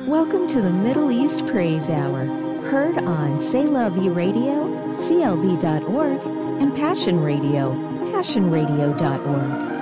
Welcome to the Middle East Praise Hour, heard on C'est La Vie Radio, CLV.org, and Passion Radio, passionradio.org.